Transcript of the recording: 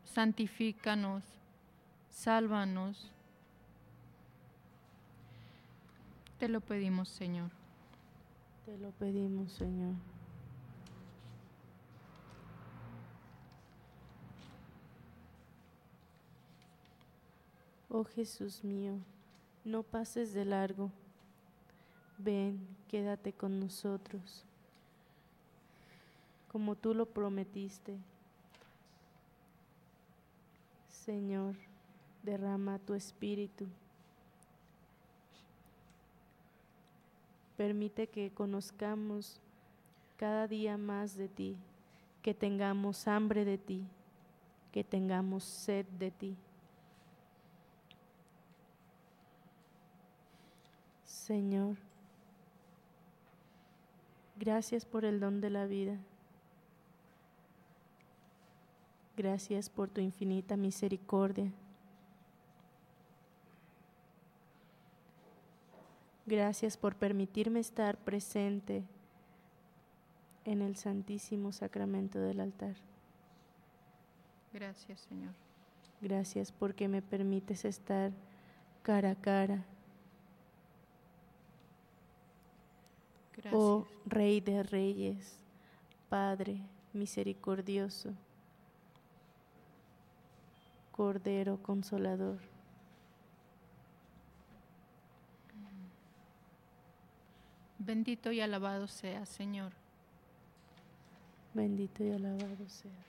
santifícanos, sálvanos. Te lo pedimos, Señor. Te lo pedimos, Señor. Oh Jesús mío, no pases de largo. Ven, quédate con nosotros. Como tú lo prometiste. Señor, derrama tu espíritu. Permite que conozcamos cada día más de ti, que tengamos hambre de ti, que tengamos sed de ti. Señor, gracias por el don de la vida. Gracias por tu infinita misericordia. Gracias por permitirme estar presente en el Santísimo Sacramento del altar. Gracias, Señor. Gracias porque me permites estar cara a cara. Gracias. Oh Rey de Reyes, Padre misericordioso, Cordero Consolador. Bendito y alabado seas, Señor. Bendito y alabado seas.